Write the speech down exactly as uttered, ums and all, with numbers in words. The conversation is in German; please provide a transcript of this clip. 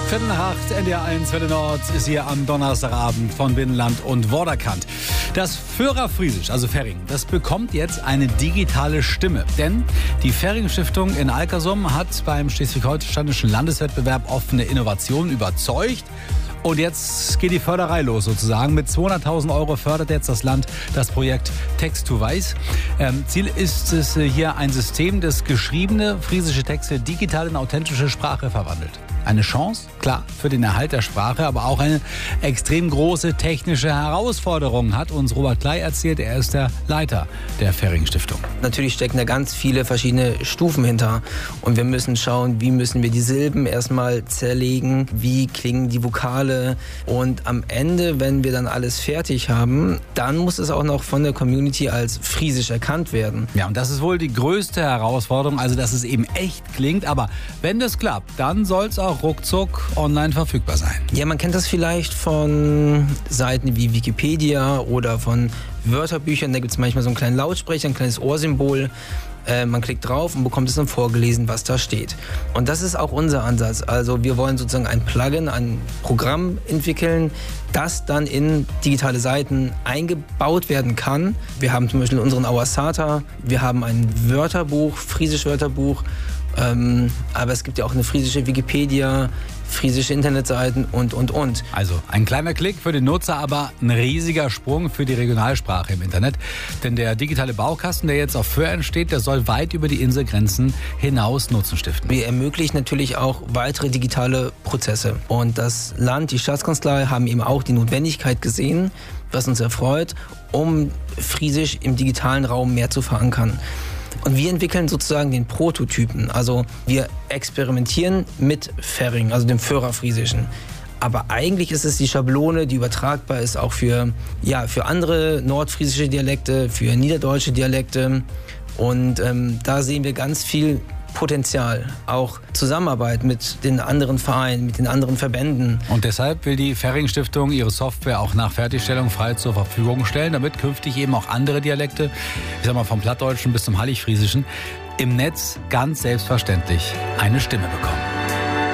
Viertel nach acht, N D R eins, Welle Nord, ist hier am Donnerstagabend von Binnenland und Vorderkant. Das Führerfriesisch, also Ferring, das bekommt jetzt eine digitale Stimme. Denn die Ferring-Stiftung in Alkersum hat beim schleswig-holsteinischen Landeswettbewerb Offene Innovation überzeugt. Und jetzt geht die Förderei los sozusagen. Mit zweihunderttausend Euro fördert jetzt das Land das Projekt Text to Weiß. Ähm, Ziel ist es hier, ein System, das geschriebene friesische Texte digital in authentische Sprache verwandelt. Eine Chance, klar, für den Erhalt der Sprache, aber auch eine extrem große technische Herausforderung, hat uns Robert Klei erzählt. Er ist der Leiter der Ferring-Stiftung. Natürlich stecken da ganz viele verschiedene Stufen hinter. Und wir müssen schauen, wie müssen wir die Silben erstmal zerlegen, wie klingen die Vokale. Und am Ende, wenn wir dann alles fertig haben, dann muss es auch noch von der Community als friesisch erkannt werden. Ja, und das ist wohl die größte Herausforderung, also dass es eben echt klingt. Aber wenn das klappt, dann soll es auch ruckzuck online verfügbar sein. Ja, man kennt das vielleicht von Seiten wie Wikipedia oder von Wörterbüchern. Da gibt es manchmal so einen kleinen Lautsprecher, ein kleines Ohrsymbol. Äh, man klickt drauf und bekommt es dann vorgelesen, was da steht. Und das ist auch unser Ansatz. Also wir wollen sozusagen ein Plugin, ein Programm entwickeln, das dann in digitale Seiten eingebaut werden kann. Wir haben zum Beispiel unseren Awasata, wir haben ein Wörterbuch, friesisch Wörterbuch, ähm, aber es gibt ja auch eine friesische Wikipedia, friesische Internetseiten und, und, und. Also ein kleiner Klick für den Nutzer, aber ein riesiger Sprung für die Regionalsprache im Internet. Denn der digitale Baukasten, der jetzt auf Föhr entsteht, der soll weit über die Inselgrenzen hinaus Nutzen stiften. Wir ermöglichen natürlich auch weitere digitale Prozesse. Und das Land, die Staatskanzlei haben eben auch die Notwendigkeit gesehen, was uns erfreut, um Friesisch im digitalen Raum mehr zu verankern. Und wir entwickeln sozusagen den Prototypen. Also wir experimentieren mit Ferring, also dem Führerfriesischen. Aber eigentlich ist es die Schablone, die übertragbar ist auch für, ja, für andere nordfriesische Dialekte, für niederdeutsche Dialekte. Und ähm, da sehen wir ganz viel Potenzial, auch Zusammenarbeit mit den anderen Vereinen, mit den anderen Verbänden. Und deshalb will die Ferring-Stiftung ihre Software auch nach Fertigstellung frei zur Verfügung stellen, damit künftig eben auch andere Dialekte, ich sag mal vom Plattdeutschen bis zum Halligfriesischen, im Netz ganz selbstverständlich eine Stimme bekommen.